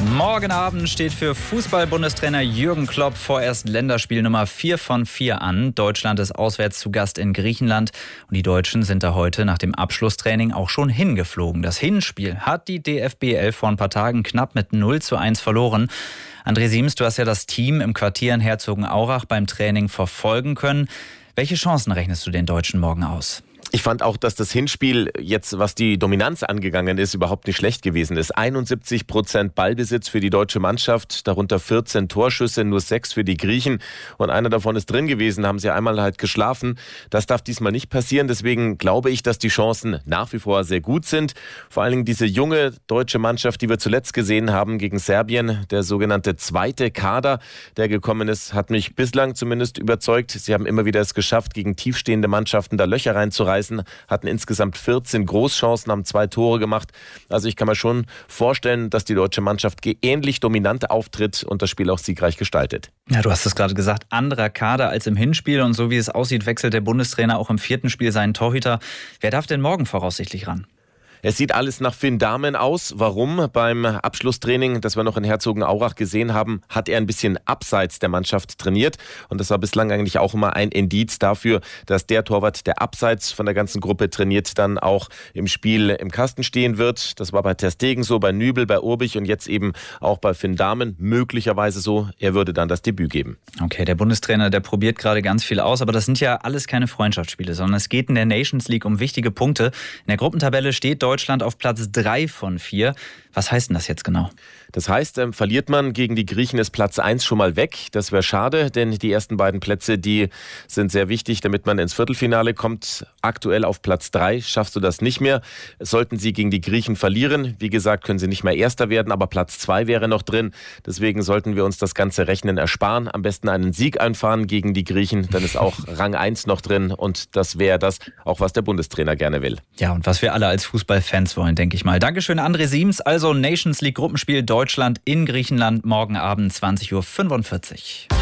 Morgen Abend steht für Fußball-Bundestrainer Jürgen Klopp vorerst Länderspiel Nummer 4 von 4 an. Deutschland ist auswärts zu Gast in Griechenland und die Deutschen sind da heute nach dem Abschlusstraining auch schon hingeflogen. Das Hinspiel hat die DFB 11 vor ein paar Tagen knapp mit 0:1 verloren. André Siems, du hast ja das Team im Quartier in Herzogenaurach beim Training verfolgen können. Welche Chancen rechnest du den Deutschen morgen aus? Ich fand auch, dass das Hinspiel jetzt, was die Dominanz angegangen ist, überhaupt nicht schlecht gewesen ist. 71% Ballbesitz für die deutsche Mannschaft, darunter 14 Torschüsse, nur 6 für die Griechen. Und einer davon ist drin gewesen, haben sie einmal halt geschlafen. Das darf diesmal nicht passieren. Deswegen glaube ich, dass die Chancen nach wie vor sehr gut sind. Vor allen Dingen diese junge deutsche Mannschaft, die wir zuletzt gesehen haben gegen Serbien, der sogenannte zweite Kader, der gekommen ist, hat mich bislang zumindest überzeugt. Sie haben immer wieder es geschafft, gegen tiefstehende Mannschaften da Löcher reinzureißen. Hatten insgesamt 14 Großchancen, haben 2 Tore gemacht. Also ich kann mir schon vorstellen, dass die deutsche Mannschaft ähnlich dominant auftritt und das Spiel auch siegreich gestaltet. Ja, du hast es gerade gesagt, anderer Kader als im Hinspiel. Und so wie es aussieht, wechselt der Bundestrainer auch im 4. Spiel seinen Torhüter. Wer darf denn morgen voraussichtlich ran? Es sieht alles nach Finn Dahmen aus. Warum? Beim Abschlusstraining, das wir noch in Herzogenaurach gesehen haben, hat er ein bisschen abseits der Mannschaft trainiert. Und das war bislang eigentlich auch immer ein Indiz dafür, dass der Torwart, der abseits von der ganzen Gruppe trainiert, dann auch im Spiel im Kasten stehen wird. Das war bei Ter Stegen so, bei Nübel, bei Urbich und jetzt eben auch bei Finn Dahmen möglicherweise so. Er würde dann das Debüt geben. Okay, der Bundestrainer, der probiert gerade ganz viel aus, aber das sind ja alles keine Freundschaftsspiele, sondern es geht in der Nations League um wichtige Punkte. In der Gruppentabelle steht Deutschland auf Platz 3 von 4. Was heißt denn das jetzt genau? Das heißt, verliert man gegen die Griechen, ist Platz 1 schon mal weg. Das wäre schade, denn die ersten beiden Plätze, die sind sehr wichtig, damit man ins Viertelfinale kommt. Aktuell auf Platz 3 schaffst du das nicht mehr. Sollten sie gegen die Griechen verlieren, wie gesagt, können sie nicht mehr Erster werden, aber Platz 2 wäre noch drin. Deswegen sollten wir uns das ganze Rechnen ersparen. Am besten einen Sieg einfahren gegen die Griechen, dann ist auch Rang 1 noch drin und das wäre das, auch was der Bundestrainer gerne will. Ja, und was wir alle als Fußballfans wollen, denke ich mal. Dankeschön, André Siems. Also Nations League Gruppenspiel Deutschland in Griechenland morgen Abend 20:45 Uhr.